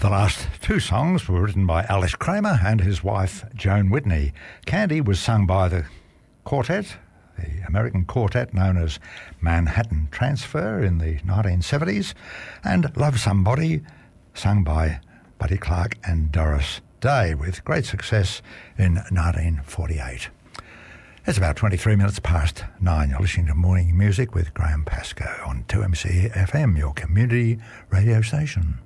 The last two songs were written by Alice Kramer and his wife Joan Whitney. Candy was sung by the quartet, the American quartet known as Manhattan Transfer in the 1970s, and Love Somebody, sung by Buddy Clark and Doris Day with great success in 1948. It's about 23 minutes past 9. You're listening to Morning Music with Graham Pascoe on 2MC FM, your community radio station.